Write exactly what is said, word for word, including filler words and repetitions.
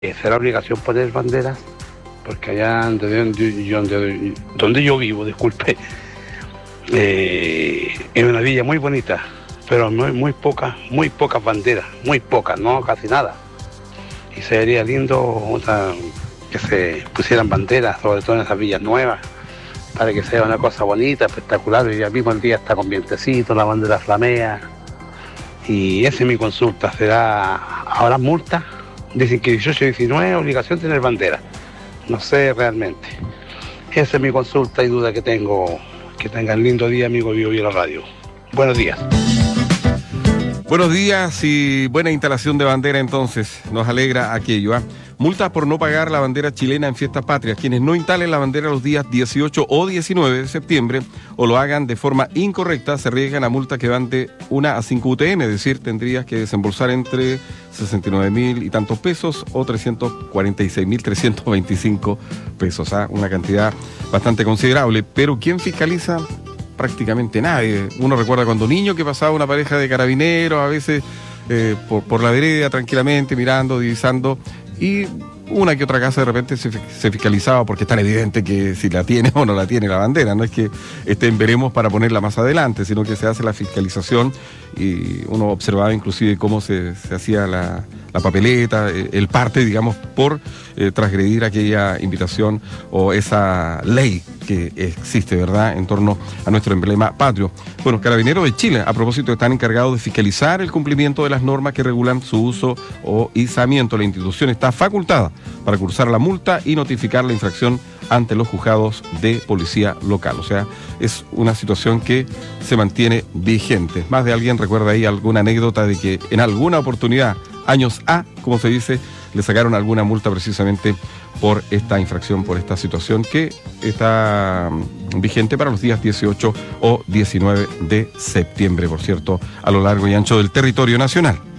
será obligación poner banderas, porque allá donde, donde, donde yo vivo, disculpe, eh, es una villa muy bonita, pero muy, muy pocas, muy pocas banderas, muy pocas, no casi nada. Y sería lindo o sea, que se pusieran banderas, sobre todo en esas villas nuevas, para que sea una cosa bonita, espectacular. Y ya mismo el día está con vientecito, la bandera flamea. Y esa es mi consulta, ¿será ahora multa? Dicen que dieciocho y diecinueve obligación de tener bandera. No sé realmente. Esa es mi consulta y duda que tengo. Que tengan lindo día, amigo Vivo Vivo la Radio. Buenos días. Buenos días y buena instalación de bandera entonces. Nos alegra aquello. ¿eh? Multas por no pagar la bandera chilena en fiestas patrias. Quienes no instalen la bandera los días dieciocho o diecinueve de septiembre o lo hagan de forma incorrecta se arriesgan a multas que van de una a cinco U T M, es decir, tendrías que desembolsar entre sesenta y nueve mil y tantos pesos o trescientos cuarenta y seis mil trescientos veinticinco pesos. ¿eh? Una cantidad bastante considerable. Pero ¿quién fiscaliza? Prácticamente nadie. Uno recuerda cuando niño que pasaba una pareja de carabineros, a veces eh, por, por la vereda tranquilamente, mirando, divisando, y una que otra casa de repente se, se fiscalizaba porque es tan evidente que si la tiene o no la tiene la bandera. No es que estén veremos para ponerla más adelante, sino que se hace la fiscalización y uno observaba inclusive cómo se, se hacía la, la papeleta, el parte, digamos, por eh, transgredir aquella invitación o esa ley que existe, ¿verdad?, en torno a nuestro emblema patrio. Bueno, Carabineros de Chile, a propósito, están encargados de fiscalizar el cumplimiento de las normas que regulan su uso o izamiento. La institución está facultada para cursar la multa y notificar la infracción ante los juzgados de policía local. O sea, es una situación que se mantiene vigente. Más de alguien recuerda ahí alguna anécdota de que en alguna oportunidad, años A, como se dice, le sacaron alguna multa precisamente por esta infracción, por esta situación que está vigente para los días dieciocho o diecinueve de septiembre, por cierto, a lo largo y ancho del territorio nacional.